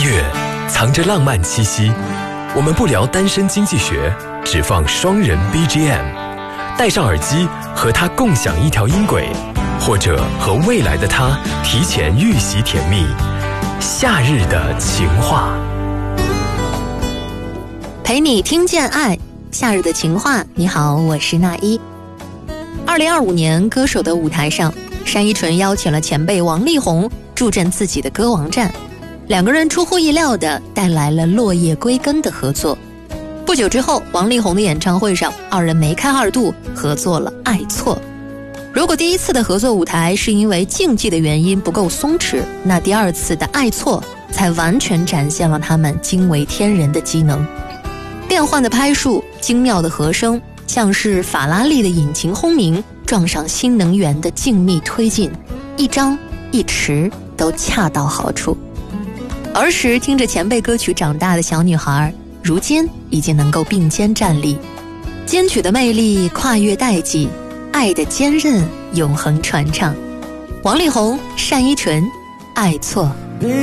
乐藏着浪漫气息，我们不聊单身经济学，只放双人 BGM， 戴上耳机和他共享一条音轨，或者和未来的他提前预习甜蜜。夏日的情话， 陪你听见爱，夏日的情话。你好，我是那一。2025年歌手的舞台上，单依纯邀请了前辈王力宏助阵自己的歌王战，两个人出乎意料地带来了落叶归根的合作。不久之后，王力宏的演唱会上，二人梅开二度，合作了《爱错》。如果第一次的合作舞台是因为竞技的原因不够松弛，那第二次的《爱错》才完全展现了他们惊为天人的机能。变换的拍数，精妙的和声，像是法拉利的引擎轰鸣撞上新能源的静谧推进，一张一弛都恰到好处。儿时听着前辈歌曲长大的小女孩，如今已经能够并肩站立。金曲的魅力跨越代际，爱的坚韧永恒传唱。王力宏、单依纯，爱错。